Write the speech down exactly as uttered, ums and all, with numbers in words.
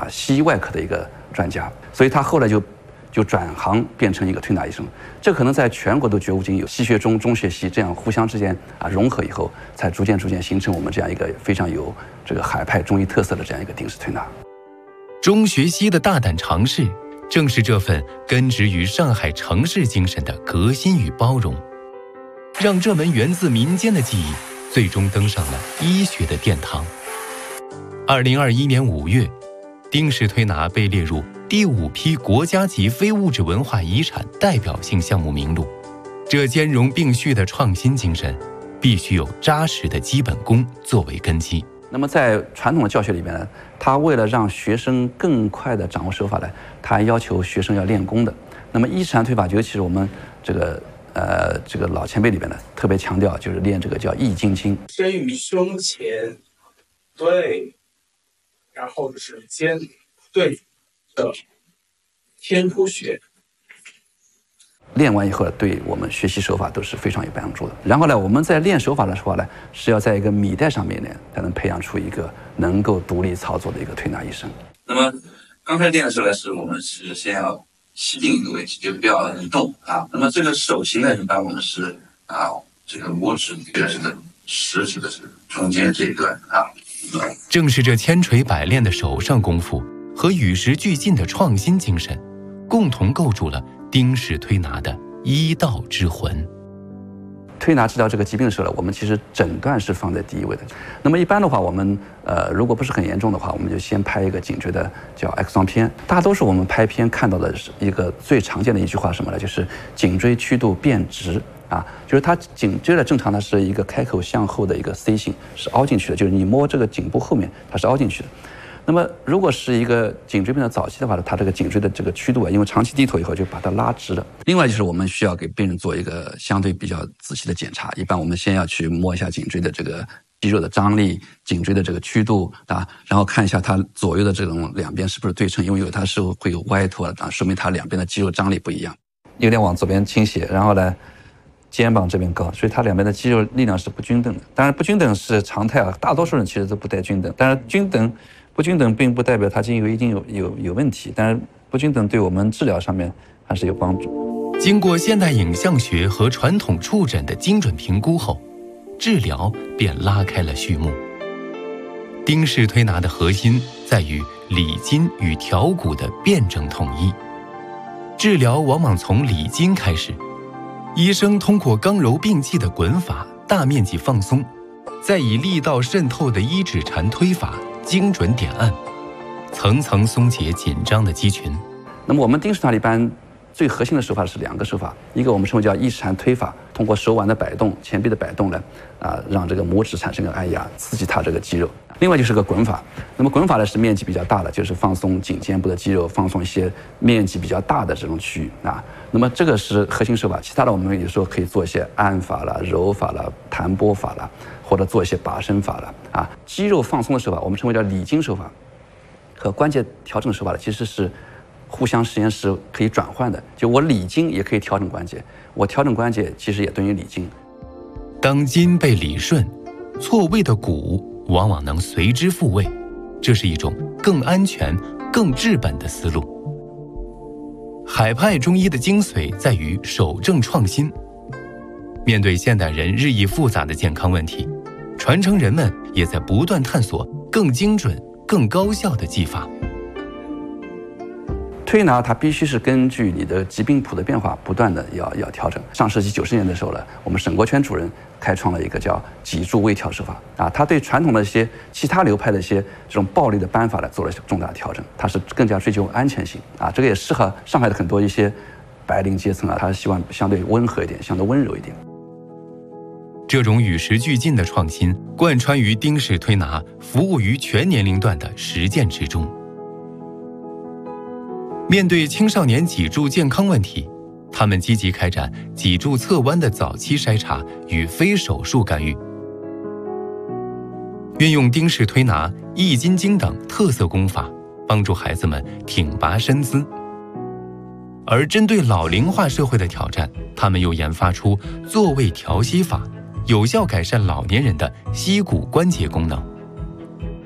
西医外科的一个专家，所以他后来就就转行变成一个推拿医生。这可能在全国都绝无仅有，西学中、中学西这样互相之间啊融合以后，才逐渐逐渐形成我们这样一个非常有这个海派中医特色的这样一个丁氏推拿。 中学西的大胆尝试，正是这份根植于上海城市精神的革新与包容，让这门源自民间的技艺最终登上了医学的殿堂。二零二一年五月，丁氏推拿被列入第五批国家级非物质文化遗产代表性项目名录。这兼容并蓄的创新精神，必须有扎实的基本功作为根基。 那么在传统的教学里面呢，他为了让学生更快地掌握手法来，他还要求学生要练功的。那么一禅推法，尤其是我们这个呃这个老前辈里边呢，特别强调就是练这个叫易筋经。 身于胸前，对，然后指尖对的天突穴。 练完以后，对我们学习手法都是非常有帮助的。然后呢，我们在练手法的时候呢，是要在一个米袋上面练，才能培养出一个能够独立操作的一个推拿医生。 那么刚开始练的时候呢，是我们是先要吸定一个位置，就不要移动啊。那么这个手型呢，一般我们是啊，这个拇指这个是食指的是中间这一段啊。 正是这千锤百炼的手上功夫和与时俱进的创新精神，共同构筑了丁氏推拿的医道之魂。 推拿治疗这个疾病的时候，我们其实诊断是放在第一位的。那么一般的话，我们呃如果不是很严重的话，我们就先拍一个颈椎的叫 X 光片。大多数我们拍片看到的是一个最常见的一句话是什么呢？就是颈椎曲度变直啊，就是它颈椎的正常它是一个开口向后的一个 C 型，是凹进去的，就是你摸这个颈部后面它是凹进去的。那么如果是一个颈椎病的早期的话呢，它这个颈椎的这个曲度啊，因为长期低头以后就把它拉直了。另外就是我们需要给病人做一个相对比较仔细的检查，一般我们先要去摸一下颈椎的这个肌肉的张力、颈椎的这个曲度啊，然后看一下它左右的这种两边是不是对称，因为有它是会有歪驼啊，说明它两边的肌肉张力不一样。有点往左边倾斜，然后呢肩膀这边高，所以它两边的肌肉力量是不均等的。当然不均等是常态啊，大多数人其实都不太均等，但是均等不均等并不代表它筋有一定有有有问题，但是不均等对我们治疗上面还是有帮助。 经过现代影像学和传统触诊的精准评估后，治疗便拉开了序幕。丁氏推拿的核心在于理筋与调骨的辩证统一，治疗往往从理筋开始。医生通过刚柔并济的滚法大面积放松，再以力道渗透的一指禅推法精准点按，层层松解紧张的肌群。 那么我们丁氏推拿一般最核心的手法是两个手法，一个我们称为叫一指禅推法，通过手腕的摆动、前臂的摆动呢，啊，让这个拇指产生个按压，刺激它这个肌肉。另外就是个滚法，那么滚法呢是面积比较大的，就是放松颈肩部的肌肉，放松一些面积比较大的这种区域啊。那么这个是核心手法，其他的我们有时候可以做一些按法了、揉法了、弹拨法了，或者做一些拔伸法了啊。肌肉放松的手法，我们称为叫理筋手法，和关节调整手法呢其实是互相实验室可以转换的。就我理筋也可以调整关节，我调整关节其实也等于理筋。 当筋被理顺，错位的骨往往能随之复位，这是一种更安全、更治本的思路。海派中医的精髓在于守正创新。面对现代人日益复杂的健康问题，传承人们也在不断探索更精准、更高效的技法。 推拿它必须是根据你的疾病谱的变化，不断的要要调整。上世纪九十年的时候呢，我们沈国权主任开创了一个叫脊柱微调手法啊，他对传统的一些其他流派的一些这种暴力的扳法呢做了重大调整，它是更加追求安全性啊，这个也适合上海的很多一些白领阶层啊，他希望相对温和一点，相对温柔一点。 这种与时俱进的创新贯穿于丁氏推拿服务于全年龄段的实践之中。面对青少年脊柱健康问题，他们积极开展脊柱侧弯的早期筛查与非手术干预，运用丁氏推拿、易筋经等特色功法，帮助孩子们挺拔身姿。而针对老龄化社会的挑战，他们又研发出坐位调息法，有效改善老年人的膝骨关节功能。